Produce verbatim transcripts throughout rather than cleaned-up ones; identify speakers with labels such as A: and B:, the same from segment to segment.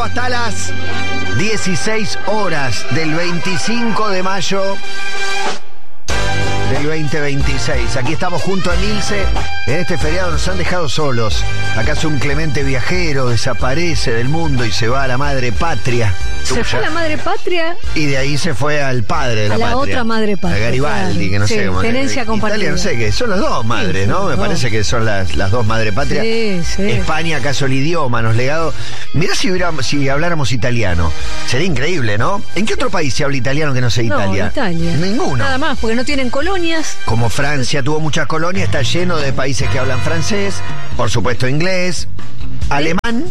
A: Hasta las dieciséis horas del veinticinco de mayo del veinte veintiséis. Aquí estamos junto a Emilce. En este feriado nos han dejado solos. ¿Acaso un Clemente viajero desaparece del mundo y se va a la madre patria?
B: Se fue a la madre patria.
A: Y de ahí se fue al padre de la,
B: a la
A: patria.
B: otra madre patria.
A: A Garibaldi,
B: claro.
A: que no
B: sí,
A: sé cómo.
B: Tenencia compartida.
A: Italia, no sé qué. Son las dos madres,
B: sí,
A: ¿no? Me
B: dos.
A: parece que son las, las dos madre patria.
B: Sí, sí.
A: España, acaso el idioma nos legado. Mirá si, hubiera, si habláramos italiano. Sería increíble, ¿no? ¿En qué otro país se habla italiano que no sea Italia?
B: No, Italia.
A: Ninguno.
B: Nada más, porque no tienen colonias.
A: Como Francia tuvo muchas colonias, está lleno de países que hablan francés, por supuesto inglés, alemán.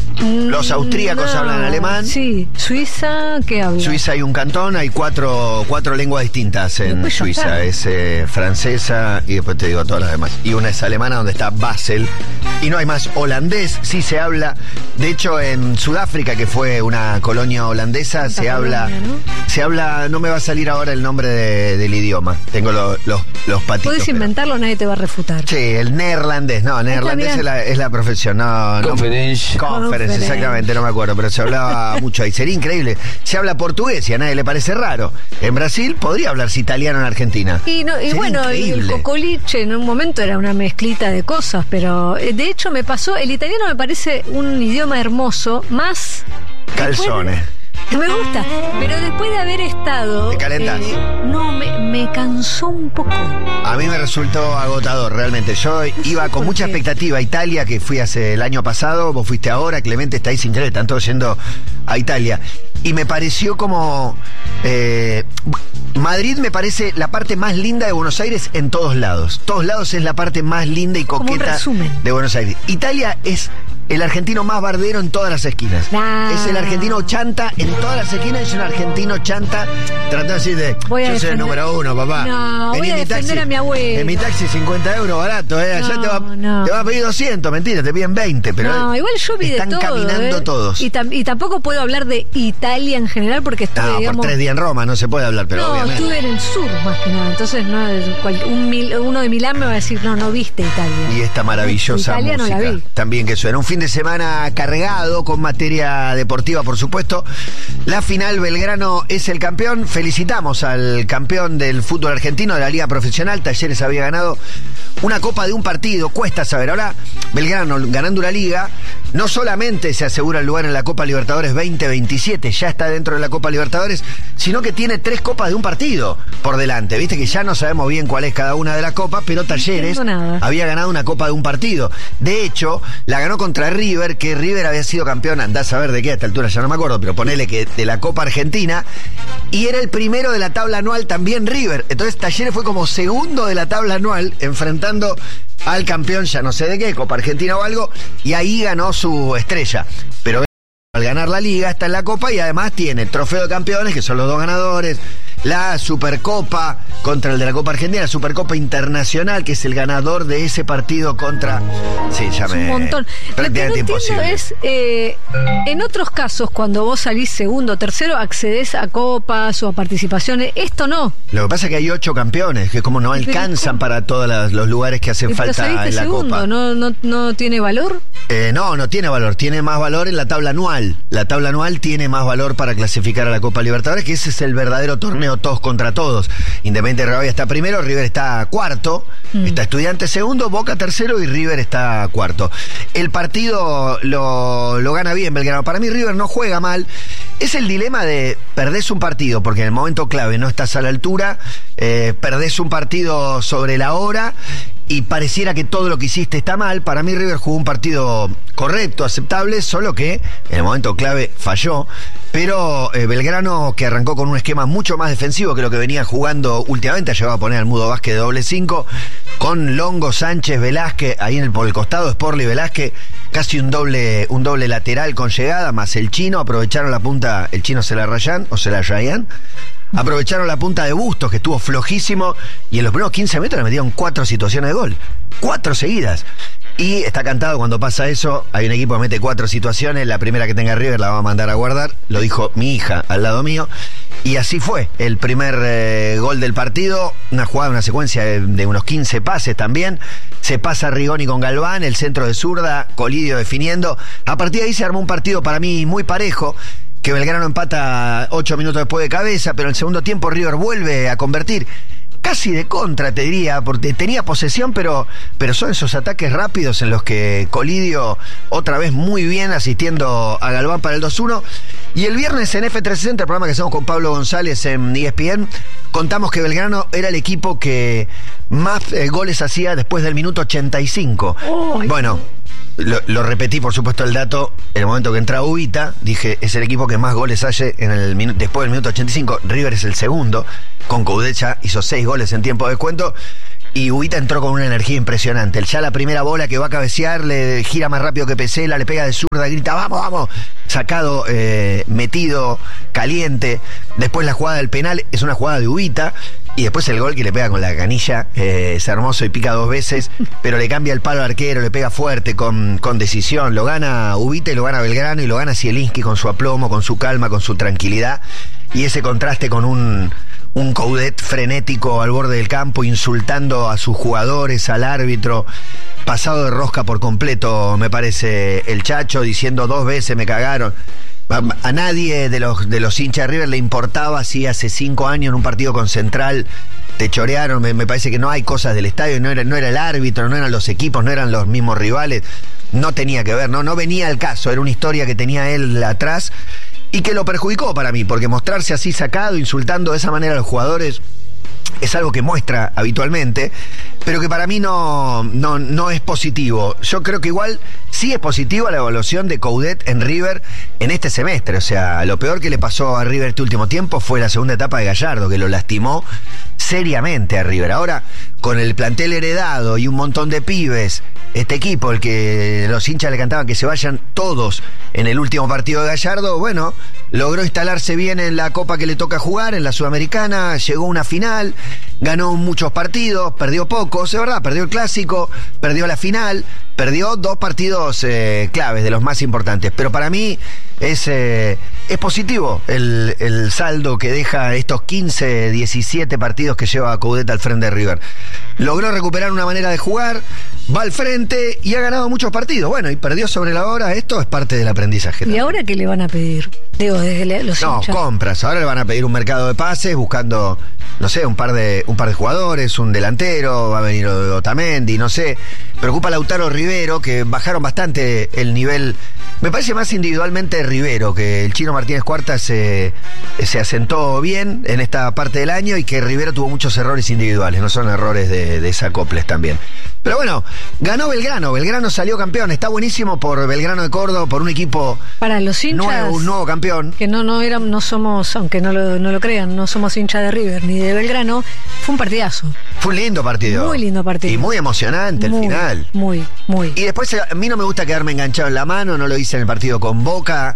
A: Los austríacos
B: no,
A: hablan alemán.
B: Sí, Suiza, ¿qué habla?
A: Suiza hay un cantón, hay cuatro, cuatro lenguas distintas en Suiza. Acá. Es eh, francesa y después te digo todas las demás. Y una es alemana, donde está Basel. Y no hay más. Holandés sí se habla. De hecho, en Sudáfrica, que fue una colonia holandesa, se colonia, habla. ¿no? Se habla, no me va a salir ahora el nombre de, del idioma. Tengo lo, los, los patitos.
B: Puedes inventarlo, pero nadie te va a refutar.
A: Sí, el neerlandés. No, neerlandés es la, es la profesión. No,
C: Conference.
A: No, conference, exactamente, no me acuerdo, pero se hablaba mucho ahí. Sería increíble. Se habla portugués y a nadie le parece raro. En Brasil podría hablarse italiano en Argentina.
B: Y, no, y bueno, increíble. El cocoliche en un momento era una mezclita de cosas, pero de hecho me pasó, el italiano me parece un idioma hermoso, más...
A: Calzones.
B: Me gusta, pero después de haber estado...
A: ¿Te calentás?
B: Eh, no, me, me cansó un poco.
A: A mí me resultó agotador, realmente. Yo iba con mucha expectativa a Italia, que fui hace el año pasado, vos fuiste ahora, Clemente está ahí sin creer, están todos yendo a Italia. Y me pareció como... Eh, Madrid me parece la parte más linda de Buenos Aires en todos lados. Todos lados es la parte más linda y coqueta de Buenos Aires. Italia es... el argentino más bardero en todas las esquinas.
B: No.
A: Es el argentino chanta en todas las esquinas, es un argentino chanta tratando así de,
B: voy
A: yo soy el número uno, papá.
B: No,
A: Vení
B: voy a
A: en mi
B: defender
A: taxi,
B: a mi abuelo.
A: En mi taxi cincuenta euros barato, eh. Allá
B: no,
A: te, va,
B: no.
A: te va a pedir doscientos, mentira, te piden veinte, pero
B: no, igual yo vi
A: están
B: de todo,
A: caminando
B: eh.
A: todos.
B: Y, tam y tampoco puedo hablar de Italia en general porque estuve,
A: no,
B: digamos...
A: por tres días en Roma no se puede hablar, pero
B: no,
A: obviamente.
B: estuve en el sur más que nada, entonces no, cual, un mil, uno de Milán me va a decir, no, no viste Italia.
A: Y esta maravillosa
B: Italia
A: música
B: no la vi.
A: También que suena. Un fin de semana cargado con materia deportiva, por supuesto. La final, Belgrano es el campeón. Felicitamos al campeón del fútbol argentino de la Liga Profesional. Talleres había ganado una copa de un partido. Cuesta saber. Ahora, Belgrano ganando la Liga, no solamente se asegura el lugar en la Copa Libertadores veinte veintisiete, ya está dentro de la Copa Libertadores, sino que tiene tres copas de un partido por delante. Viste que ya no sabemos bien cuál es cada una de las copas, pero Talleres había ganado una copa de un partido. De hecho, la ganó contra River, que River había sido campeón, andás a ver de qué a esta altura, ya no me acuerdo, pero ponele que de la Copa Argentina, y era el primero de la tabla anual también River. Entonces Talleres fue como segundo de la tabla anual, enfrentando al campeón, ya no sé de qué, Copa Argentina o algo, y ahí ganó su estrella. Pero al ganar la Liga está en la Copa y además tiene el Trofeo de Campeones, que son los dos ganadores, la Supercopa contra el de la Copa Argentina, la Supercopa Internacional, que es el ganador de ese partido contra... Sí, ya me...
B: un montón.
A: Prácticamente
B: Lo que no
A: imposible.
B: Es, eh, en otros casos, cuando vos salís segundo o tercero, accedes a copas o a participaciones. Esto no.
A: Lo que pasa es que hay ocho campeones, que como no alcanzan para todos las, los lugares que hacen falta en la
B: segundo,
A: Copa.
B: ¿no, no, no tiene valor?
A: Eh, no, no tiene valor. Tiene más valor en la tabla anual. La tabla anual tiene más valor para clasificar a la Copa Libertadores, que ese es el verdadero torneo todos contra todos. Independiente de Rivadavia está primero, River está cuarto, mm. está Estudiantes segundo, Boca tercero y River está cuarto. El partido lo, lo gana bien Belgrano. Para mí River no juega mal. Es el dilema de perdés un partido, porque en el momento clave no estás a la altura, eh, perdés un partido sobre la hora y pareciera que todo lo que hiciste está mal. Para mí River jugó un partido correcto, aceptable, solo que en el momento clave falló. Pero eh, Belgrano, que arrancó con un esquema mucho más defensivo que lo que venía jugando últimamente, ha llegado a poner al Mudo Vázquez de doble cinco, con Longo, Sánchez, Velázquez, ahí en el, por el costado, Sporli, Velázquez, casi un doble, un doble lateral con llegada, más el Chino, aprovecharon la punta, el Chino se la rayan, o se la rayan, aprovecharon la punta de Bustos, que estuvo flojísimo, y en los primeros quince metros le metieron cuatro situaciones de gol, cuatro seguidas. Y está cantado cuando pasa eso, hay un equipo que mete cuatro situaciones, la primera que tenga River la va a mandar a guardar, lo dijo mi hija al lado mío, y así fue el primer eh, gol del partido, una jugada, una secuencia de, de unos quince pases también, se pasa Rigoni con Galván, el centro de zurda, Colidio definiendo. A partir de ahí se armó un partido para mí muy parejo, que Belgrano empata ocho minutos después de cabeza, pero en el segundo tiempo River vuelve a convertir. Casi de contra, te diría, porque tenía posesión, pero, pero son esos ataques rápidos en los que Colidio, otra vez muy bien, asistiendo a Galván para el dos uno. Y el viernes en F trescientos sesenta, el programa que hacemos con Pablo González en E S P N, contamos que Belgrano era el equipo que más eh, goles hacía después del minuto ochenta y cinco. Oh, bueno, lo, lo repetí, por supuesto, el dato. En el momento que entra Ubita, dije, es el equipo que más goles hace en el minu- después del minuto ochenta y cinco. River es el segundo. Con Coudet ya hizo seis goles en tiempo de descuento. Y Ubita entró con una energía impresionante. Ya la primera bola que va a cabecear, le gira más rápido que Pesela, le pega de zurda, grita, ¡vamos, vamos! Sacado, eh, metido, caliente. Después la jugada del penal es una jugada de Ubita. Y después el gol que le pega con la canilla, eh, es hermoso y pica dos veces, pero le cambia el palo al arquero, le pega fuerte, con, con decisión. Lo gana Ubita y lo gana Belgrano y lo gana Zielinski con su aplomo, con su calma, con su tranquilidad. Y ese contraste con un... un Coudet frenético al borde del campo, insultando a sus jugadores, al árbitro, pasado de rosca por completo, me parece, el Chacho, diciendo dos veces me cagaron. A, a nadie de los, de los hinchas de River le importaba si hace cinco años en un partido con Central te chorearon. Me, me parece que no hay cosas del estadio, no era, no era el árbitro, no eran los equipos, no eran los mismos rivales, no tenía que ver, no, no venía al caso, era una historia que tenía él atrás. Y que lo perjudicó para mí, porque mostrarse así sacado, insultando de esa manera a los jugadores, es algo que muestra habitualmente, pero que para mí no, no, no es positivo. Yo creo que igual sí es positiva la evaluación de Coudet en River en este semestre. O sea, lo peor que le pasó a River este último tiempo fue la segunda etapa de Gallardo, que lo lastimó seriamente a River. Ahora, con el plantel heredado y un montón de pibes, este equipo, el que los hinchas le cantaban que se vayan todos en el último partido de Gallardo, bueno, logró instalarse bien en la copa que le toca jugar, en la Sudamericana, llegó a una final, ganó muchos partidos, perdió pocos, es verdad, perdió el clásico, perdió la final, perdió dos partidos eh, claves, de los más importantes, pero para mí es, eh, es positivo el, el saldo que deja estos quince, diecisiete partidos que lleva Coudet al frente de River. Logró recuperar una manera de jugar, va al frente y ha ganado muchos partidos. Bueno, y perdió sobre la hora, esto es parte del aprendizaje.
B: ¿Y también ahora qué le van a pedir? Digo, desde los
A: No,
B: hinchas.
A: compras. Ahora le van a pedir un mercado de pases buscando, no sé, un par de un par de jugadores, un delantero, va a venir Otamendi, no sé. Preocupa Lautaro Rivero, que bajaron bastante el nivel. Me parece más individualmente Rivero, que el Chino Martínez Cuarta se, se asentó bien en esta parte del año y que Rivero tuvo muchos errores individuales, no son errores de, de Sacoples también. Pero bueno, ganó Belgrano, Belgrano salió campeón, está buenísimo por Belgrano de Córdoba, por un equipo
B: para los hinchas
A: nuevo, un nuevo campeón.
B: Que no, no, eran, no somos, aunque no lo, no lo crean, no somos hinchas de River ni de Belgrano, fue un partidazo.
A: Fue un lindo partido.
B: Muy lindo partido.
A: Y muy emocionante
B: muy,
A: el final.
B: Muy, muy.
A: Y después a mí no me gusta quedarme enganchado en la mano, no lo hice en el partido con Boca,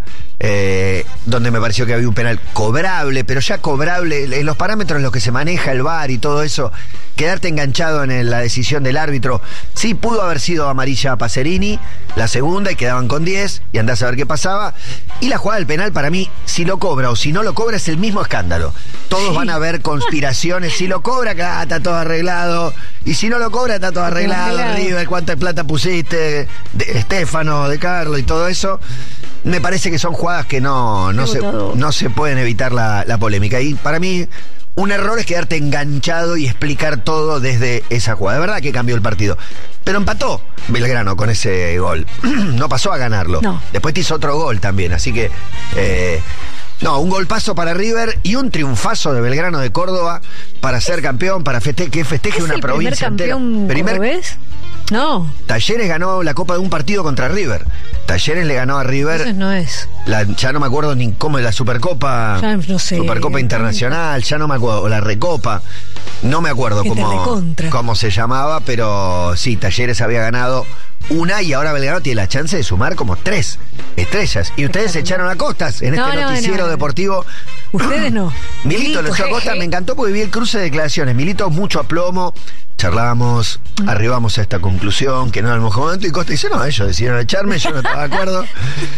A: eh, donde me pareció que había un penal cobrable, pero ya cobrable, en los parámetros en los que se maneja el V A R y todo eso, quedarte enganchado en el, la decisión del árbitro. Sí, pudo haber sido amarilla a Pacerini, la segunda, y quedaban con diez, y andás a ver qué pasaba. Y la jugada del penal, para mí, si lo cobra o si no lo cobra, es el mismo escándalo. Todos sí van a ver conspiraciones. Si lo cobra, acá está todo arreglado. Y si no lo cobra, está todo arreglado. arreglado. River, cuánta plata pusiste, de Estefano, de Carlos y todo eso. Me parece que son jugadas que no, no, se, no se pueden evitar la, la polémica. Y para mí, un error es quedarte enganchado y explicar todo desde esa jugada. De verdad que cambió el partido. Pero empató Belgrano con ese gol. No pasó a ganarlo.
B: No.
A: Después te hizo otro gol también. Así que, eh, no, un golpazo para River y un triunfazo de Belgrano de Córdoba para ser campeón, para feste que festeje una provincia entera.
B: ¿Primer cordobés? No.
A: Talleres ganó la copa de un partido contra River. Talleres le ganó a River.
B: Entonces no es.
A: La, ya no me acuerdo ni cómo es la Supercopa.
B: Ya no sé.
A: Supercopa Internacional, ya no me acuerdo. O la Recopa. No me acuerdo cómo, cómo se llamaba, pero sí, Talleres había ganado una y ahora Belgrano tiene la chance de sumar como tres estrellas. Y ustedes se echaron a costas en
B: no,
A: este
B: no,
A: noticiero
B: no, no.
A: deportivo.
B: Ustedes no.
A: Milito lo echó a Costa, me encantó porque vi el cruce de declaraciones. Milito mucho aplomo. Charlábamos, mm. arribamos a esta conclusión que no era el mejor momento y Costa dice, no, ellos decidieron echarme, yo no estaba de acuerdo.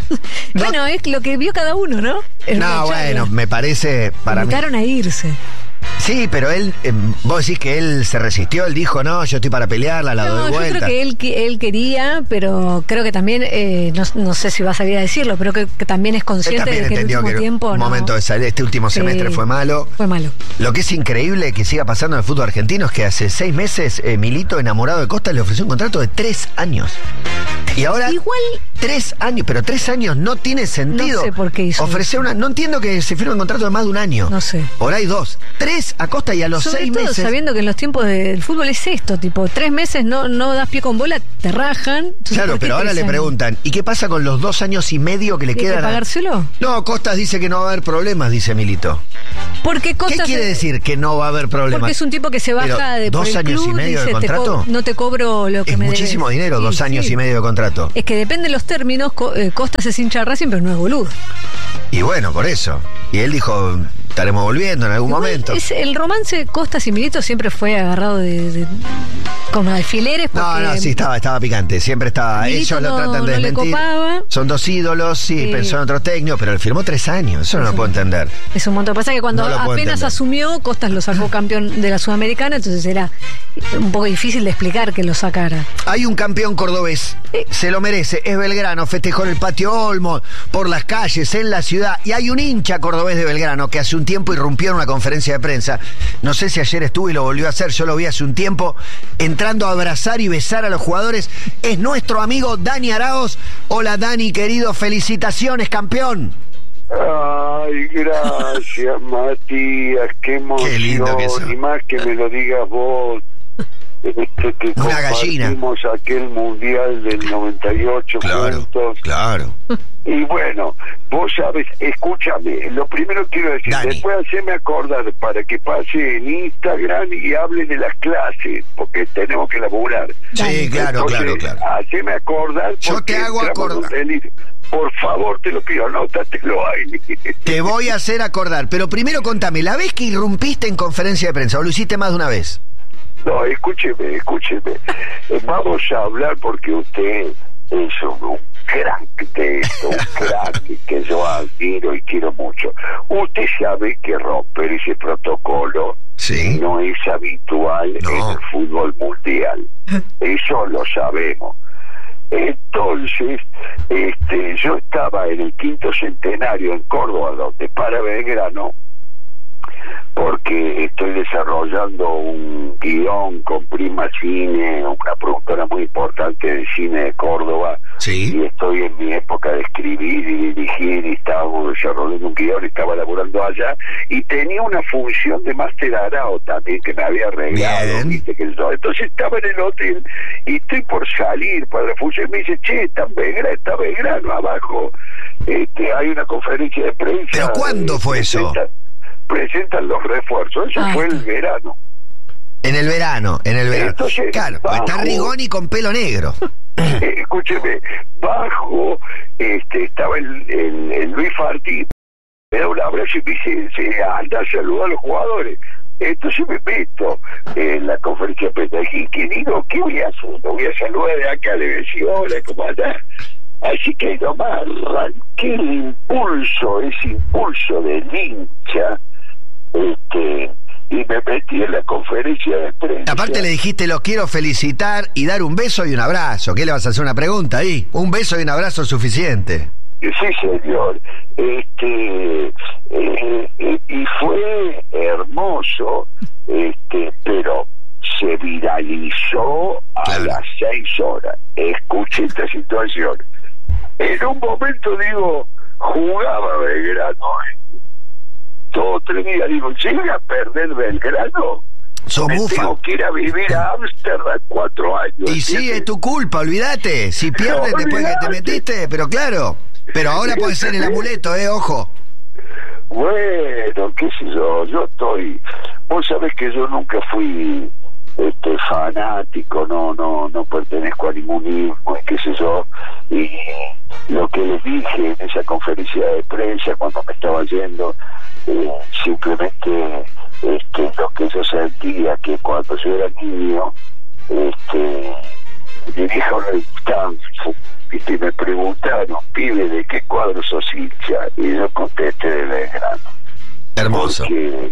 A: No,
B: bueno, es lo que vio cada uno, ¿no? Es
A: no, bueno, me parece para
B: Invitaron
A: mí,
B: a irse.
A: Sí, pero él, eh, vos decís que él se resistió, él dijo, no, yo estoy para pelearla, la
B: no,
A: doy vuelta.
B: Yo creo que él, que él quería, pero creo que también, eh, no, no sé si va a salir a decirlo, pero que, que también es consciente de que el último
A: que
B: tiempo...
A: Un
B: no,
A: momento de salir, este último
B: sí,
A: semestre fue malo.
B: Fue malo.
A: Lo que es increíble que siga pasando en el fútbol argentino es que hace seis meses eh, Milito, enamorado de Costa, le ofreció un contrato de tres años. Y ahora...
B: Igual...
A: Tres años, pero tres años no tiene sentido.
B: No sé por qué hizo
A: Ofrecer una... No entiendo que se firme un contrato de más de un año.
B: No sé.
A: Por ahí dos. Tres a Costa y a los
B: Sobre
A: seis
B: todo
A: meses...
B: sabiendo que en los tiempos del fútbol es esto, tipo, tres meses no, no das pie con bola, te rajan.
A: Claro, pero ahora le preguntan, ¿y qué pasa con los dos años y medio que le quedan?
B: ¿Hay que pagárselo?
A: No, Costas dice que no va a haber problemas, dice Milito.
B: Porque Costas...
A: ¿Qué quiere decir que no va a haber problemas?
B: Porque es un tipo que se baja
A: pero,
B: de por
A: ¿dos
B: el
A: años
B: club,
A: y medio
B: dice,
A: de contrato?
B: Te no te cobro lo que
A: es
B: me debes.
A: Es muchísimo dinero,
B: sí,
A: dos años
B: sí.
A: y medio de contrato.
B: Es que depende de los términos, Costas es hincha de Racing, pero no es boludo.
A: Y bueno, por eso. Y él dijo, estaremos volviendo en algún
B: Igual
A: momento.
B: Es, el romance Costas y Milito siempre fue agarrado de, de como alfileres. Porque
A: no, no, sí, estaba, estaba picante. Siempre estaba.
B: Milito
A: Ellos
B: no,
A: lo tratan de
B: no
A: desmentir.
B: Le copaba.
A: Son dos ídolos, sí, sí, pensó en otros técnicos, pero él firmó tres años. Eso no
B: es
A: lo puedo entender.
B: Es un montón. Pasa que cuando
A: no
B: apenas asumió, Costas lo sacó campeón de la Sudamericana, entonces era un poco difícil de explicar que lo sacara.
A: Hay un campeón cordobés, eh. se lo merece, es Belgrano, festejó en el Patio Olmo, por las calles, en la ciudad, y hay un hincha cordobés de Belgrano que hace un tiempo irrumpió en una conferencia de prensa, no sé si ayer estuvo y lo volvió a hacer, yo lo vi hace un tiempo, entrando a abrazar y besar a los jugadores, es nuestro amigo Dani Araoz. Hola Dani, querido, felicitaciones, campeón.
C: Ay, gracias, Matías, qué emoción.
A: Qué lindo que eso.
C: Y más que me lo digas vos. Este, que
A: una gallina.
C: Compartimos aquel mundial del noventa y ocho
A: claro,
C: juntos.
A: Claro.
C: Y bueno, vos sabes, escúchame, lo primero que quiero decir,
A: Dani.
C: Después haceme acordar para que pase en Instagram y hable de las clases, porque tenemos que laburar.
A: Sí, claro,
C: Entonces,
A: claro, claro.
C: Haceme acordar.
A: Yo te hago acordar.
C: Por favor, te lo pido, anótatelo ahí.
A: Te voy a hacer acordar, pero primero contame, la vez que irrumpiste en conferencia de prensa, ¿o lo hiciste más de una vez?
C: No, escúcheme, escúcheme. Eh, vamos a hablar porque usted es un, un crack de esto, un crack que yo admiro y quiero mucho. Usted sabe que romper ese protocolo
A: sí.
C: no es habitual no. en el fútbol mundial. Eso lo sabemos. Entonces, este, yo estaba en el quinto centenario en Córdoba, donde para Belgrano, porque estoy desarrollando un guión con Prima Cine, una productora muy importante de cine de Córdoba,
A: sí.
C: y estoy en mi época de escribir y dirigir, y estábamos desarrollando un guión, estaba laburando allá, y tenía una función de Máster Arao también, que me había arreglado, ¿viste? Que yo, entonces estaba en el hotel, y estoy por salir para la función, y me dice, che, está Belgrano, está Belgrano abajo, este, hay una conferencia de prensa.
A: ¿Pero cuándo
C: eh,
A: fue eso?
C: Presentan los refuerzos, eso ah, fue el verano.
A: En el verano, en el verano. Entonces, claro, bajo, está Rigoni con pelo negro.
C: Eh, escúcheme, bajo, este, estaba el, el, el Luis Farti, me da un abrazo y me dice, se anda a saludar a los jugadores. Entonces me meto en la conferencia de prensa y que digo, ¿qué voy a hacer? No voy a saludar de acá, le decía, hola, ¿cómo andás? Así que nomás arranqué el impulso, ese impulso del hincha, este, y me metí en la conferencia de prensa.
A: Aparte le dijiste, los quiero felicitar y dar un beso y un abrazo. ¿Qué le vas a hacer una pregunta ahí? Un beso y un abrazo es suficiente.
C: Sí, señor. Este, eh, eh, y fue hermoso, este, pero se viralizó a claro. las seis horas. Escuche esta situación. En un momento, digo, jugaba Belgrano, ¿eh? Todo tres días, digo, llega a perder Belgrano.
A: Sos
C: me
A: mufa.
C: Tengo que ir a vivir a Ámsterdam cuatro años.
A: Y sí, es tu culpa, olvídate. Si pierdes no, después que te metiste, pero claro. Pero ahora puede ser el amuleto, eh, ojo.
C: Bueno, qué sé yo, yo estoy... Vos sabés que yo nunca fui este fanático, no, no, no pertenezco a ningún ismo, qué sé yo, y lo que les dije en esa conferencia de prensa cuando me estaba yendo, eh, simplemente este, lo que yo sentía que cuando yo era niño, este, mi vieja no le gustaba, y me preguntaron, pibe, ¿de qué cuadro sos hincha? Y yo contesté de Belgrano.
A: Hermoso.
C: Porque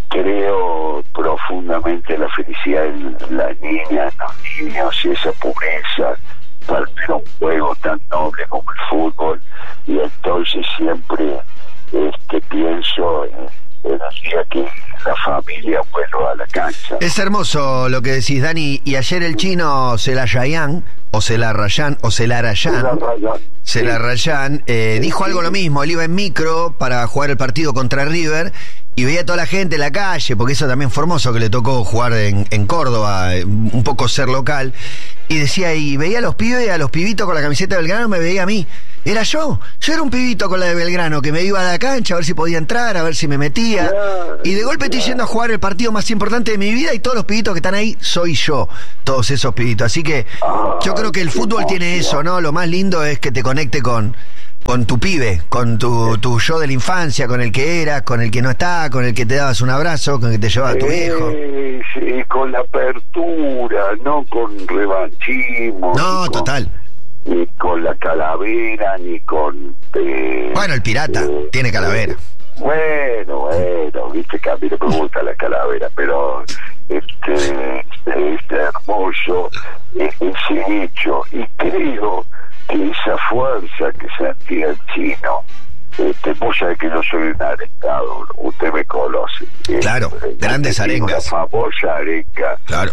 C: creo profundamente en la felicidad de las niñas, los niños y esa pobreza para ver un juego tan noble como el fútbol, y entonces siempre este pienso en, en el día que la familia vuelva a la cancha.
A: Es hermoso lo que decís, Dani, y ayer el chino Celarayán, o Celarayán, o Celarayán, Celarayán, eh, dijo algo lo mismo. Él iba en micro para jugar el partido contra River y veía a toda la gente en la calle, porque eso también fue hermoso, que le tocó jugar en, en Córdoba, un poco ser local, y decía, y veía a los pibes, a los pibitos con la camiseta de Belgrano, me veía a mí. Era yo, yo era un pibito con la de Belgrano, que me iba a la cancha a ver si podía entrar, a ver si me metía, y de golpe estoy yendo a jugar el partido más importante de mi vida, y todos los pibitos que están ahí soy yo, todos esos pibitos. Así que yo creo que el fútbol tiene eso, ¿no? Lo más lindo es que te conecte con con tu pibe, con tu, tu yo de la infancia, con el que eras, con el que no está, con el que te dabas un abrazo, con el que te llevaba a tu viejo.
C: Eh, sí, con la apertura, no con revanchismo.
A: No,
C: con,
A: total.
C: Ni con la calavera, ni con... Eh,
A: bueno, el pirata eh, tiene calavera.
C: Eh, bueno, bueno, viste que a mí no me gusta la calavera, pero este, este hermoso ese hecho, y creo que esa fuerza que sentía el chino, este, vos sabés que yo soy un arengado, usted me conoce.
A: Claro, eh, grandes arengas.
C: La famosa arenga.
A: Claro.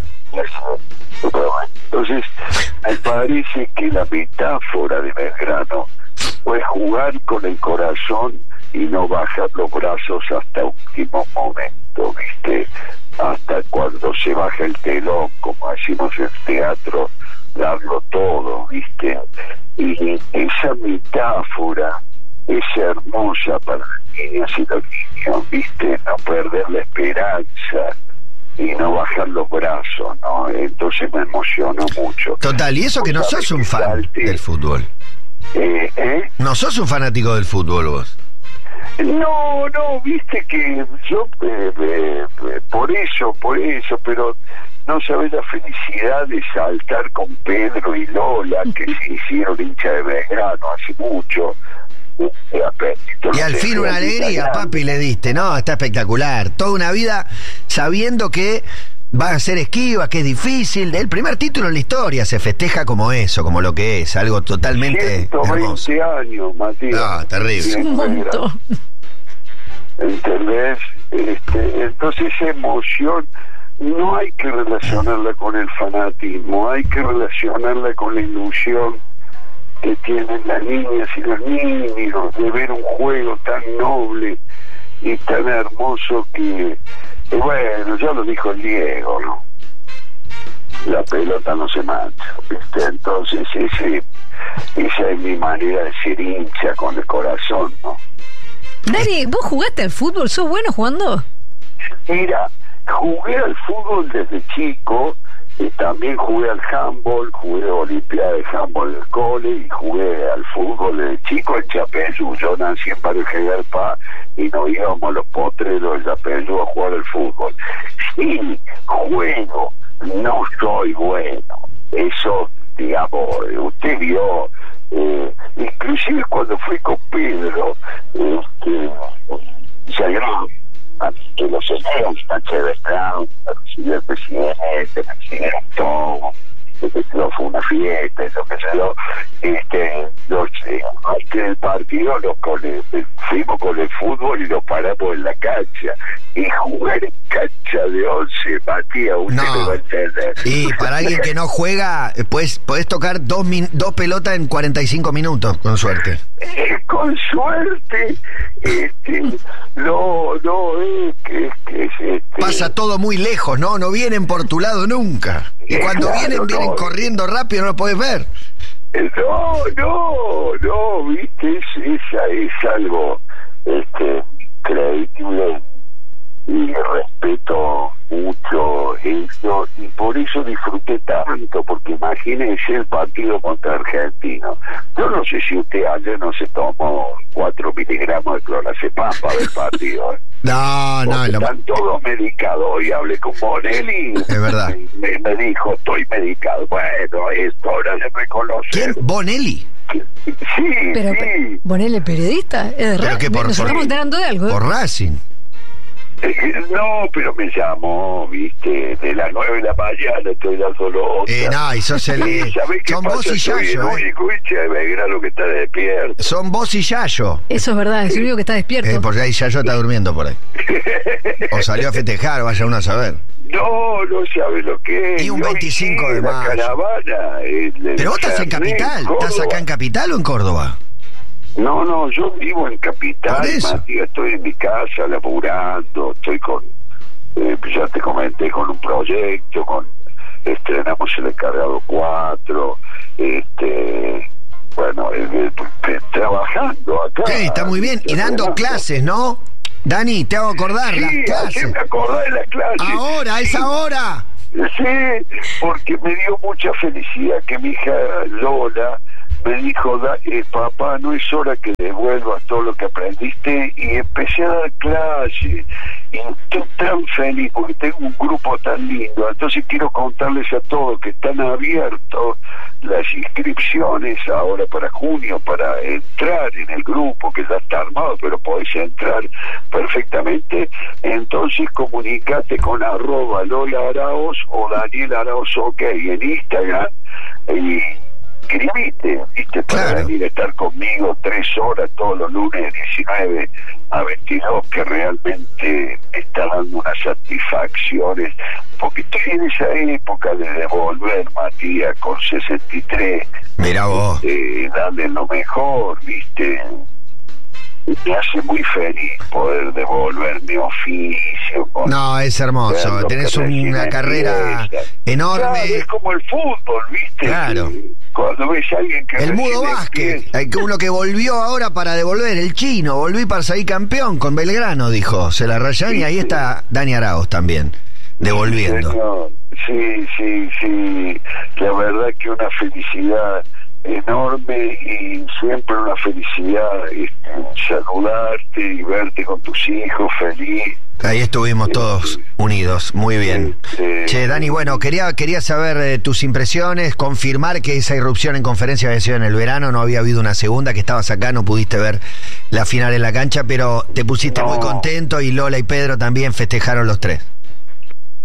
C: Entonces, me parece que la metáfora de Belgrano fue jugar con el corazón y no bajar los brazos hasta último momento, ¿viste? Hasta cuando se baja el telón, como decimos en teatro, darlo todo, ¿viste? Y esa metáfora es hermosa para las niñas y los niños, ¿viste? No perder la esperanza y no bajar los brazos, ¿no? Entonces me emocionó mucho.
A: Total, y eso que no sos un fan del fútbol.
C: Eh, ¿eh?
A: No sos un fanático del fútbol vos.
C: No, no, viste que yo, eh, eh, por eso, por eso, pero no sabés la felicidad de saltar con Pedro y Lola, que se hicieron hincha de Belgrano hace mucho.
A: Y al fin una alegría, papi, le diste, ¿no? Está espectacular. Toda una vida sabiendo que va a ser esquiva, que es difícil. El primer título en la historia se festeja como eso, como lo que es, algo totalmente
C: ciento veinte
A: hermoso.
C: Años, Matías.
A: Ah, terrible.
B: Un montón.
C: ¿Entendés? Este, entonces esa emoción no hay que relacionarla con el fanatismo, hay que relacionarla con la ilusión que tienen las niñas y los niños de ver un juego tan noble y tan hermoso que, que bueno, ya lo dijo el Diego, ¿no? La pelota no se mancha, ¿viste? Entonces ese, esa es mi manera de ser hincha con el corazón, ¿no?
B: Dani, ¿vos jugaste al fútbol? ¿Sos bueno jugando?
C: Mira, jugué al fútbol desde chico. Y también jugué al handball, jugué a Olimpia de handball del cole y jugué al fútbol de chico en Chapeyú. Yo nací en Barrio General Paz y nos íbamos a los potreros de Chapeyú a jugar al fútbol. Sí, juego, no soy bueno. Eso, digamos, usted vio, eh, inclusive cuando fui con Pedro, este, ya era que los señores están chéveres, recibió el presidente, me recibieron todo, no fue una fiesta, lo que se dio, este, los, eh, antes del partido los con el, fuimos con el fútbol y nos paramos en la cancha, y jugar en cancha de once, Matías, usted no me va a entender.
A: Y para alguien que no juega, pues podés tocar dos, min, dos pelotas en cuarenta y cinco minutos, con suerte.
C: Eh, con suerte, este, no, no, es que, que este,
A: pasa todo muy lejos, ¿no? No vienen por tu lado nunca. Y cuando claro, vienen, vienen no, corriendo rápido, no lo podés ver.
C: No, no, no, viste, es, esa es algo este, increíble y respeto mucho eso y por eso disfruté tanto, porque imagínense el partido contra Argentina. Yo no sé si usted ayer no se tomó cuatro miligramos de clonazepam para ver el partido, ¿eh?
A: No,
C: porque
A: no,
C: están
A: lo...
C: todos medicados. Hoy hablé con Bonelli,
A: es verdad.
C: Me, me dijo, estoy medicado. Bueno, esto ahora se reconoce.
A: ¿Quién? ¿Bonelli?
C: Sí,
B: pero,
C: sí.
B: ¿Bonelli periodista? Es de
A: pero que por,
B: Nos
A: por,
B: estamos enterando de algo.
A: Por Racing.
C: No, pero me llamó, viste, de las nueve de la mañana estoy dando lo otro.
A: Eh, no, y sos el...
C: Y ¿sabés qué
A: son
C: pasa?
A: vos y
C: Soy
A: Yayo,
C: el
A: eh.
C: único hincha de Belgrano que está despierto.
A: Son vos y Yayo.
B: Eso es verdad, es el único que está despierto.
A: Eh, porque ahí Yayo está durmiendo por ahí. O salió a festejar, vaya uno a saber.
C: No, no sabe lo que es.
A: Y un
C: Hoy
A: veinticinco
C: sí,
A: de
C: la
A: mayo.
C: caravana. el- el
A: ¿Pero vos estás en
C: Fernet,
A: Capital? ¿Estás
C: Córdoba.
A: acá en Capital o en Córdoba?
C: No, no, yo vivo en Capital,
A: Por eso.
C: Matías, estoy en mi casa laburando, estoy con, eh, ya te comenté, con un proyecto, con estrenamos El Encargado cuatro, este, bueno, eh, eh, trabajando acá.
A: Sí, está muy bien. Y dando clases, ¿no? Dani, te hago acordar las
C: Sí,
A: clases.
C: me acordé de las clases.
A: Ahora, a esa hora.
C: Sí, porque me dio mucha felicidad que mi hija Lola me dijo, da, eh, papá, no es hora que devuelvas todo lo que aprendiste, y empecé a dar clases y estoy tan feliz porque tengo un grupo tan lindo. Entonces quiero contarles a todos que están abiertos las inscripciones ahora para junio para entrar en el grupo, que ya está armado, pero podés entrar perfectamente. Entonces comunicate con arroba Lola Araoz o Daniel Araoz OK en Instagram y escribiste, viste, para
A: Claro.
C: venir a estar conmigo tres horas todos los lunes de diecinueve a veintidós, que realmente me está dando unas satisfacciones, porque estoy en esa época de devolver, Matías, con sesenta y tres,
A: Mirá vos.
C: de darle lo mejor, viste. Me hace muy feliz poder devolver mi oficio. con-
A: No, es
C: ver
A: hermoso.
C: lo
A: Tenés
C: que recién
A: una carrera
C: empieza.
A: enorme.
C: Claro, es como el fútbol, ¿viste?
A: Claro.
C: Cuando ves a alguien que
A: El
C: recién
A: mudo básquet,
C: empieza.
A: hay que uno que volvió ahora para devolver, el chino, volví para salir campeón con Belgrano, dijo, se la rayan, y ahí está Dani Araoz también, devolviendo.
C: Señor, sí, sí, sí, la verdad que una felicidad enorme y siempre una felicidad este, saludarte y verte con tus hijos feliz.
A: Ahí estuvimos todos unidos, muy bien.
C: Este,
A: Che, Dani, bueno, quería, quería saber eh, tus impresiones, confirmar que esa irrupción en conferencia había sido en el verano, no había habido una segunda, que estabas acá, no pudiste ver la final en la cancha, pero te pusiste
C: No.
A: muy contento y Lola y Pedro también festejaron los tres.